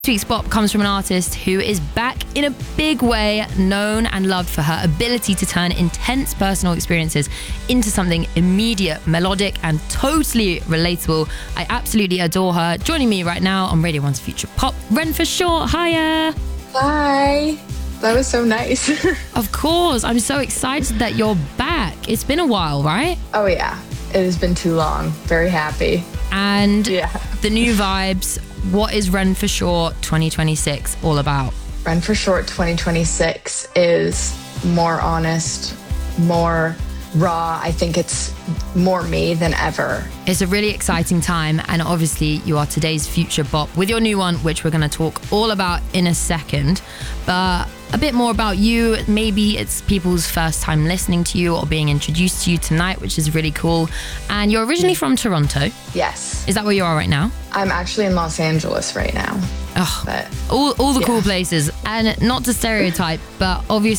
This week's bop comes from an artist who is back in a big way, known and loved for her ability to turn intense personal experiences into something immediate, melodic, and totally relatable. I absolutely adore her. Joining me right now on Radio 1's Future Pop, Ren for short. Hiya. Hi. That was so nice. Of course. I'm so excited that you're back. It's been a while, right? Oh, yeah. It has been too long. Very happy. And the new vibes. What is Ren for Short 2026 all about? Ren for Short 2026 is more honest, more raw. I think it's more me than ever. It's a really exciting time, and obviously you are today's future bop with your new one, which we're going to talk all about in a second. But a bit more about you. Maybe it's people's first time listening to you or being introduced to you tonight, which is really cool. And you're originally from Toronto. Yes. Is that where you are right now? I'm actually in Los Angeles right now. Oh, all the cool places. And not to stereotype, but obviously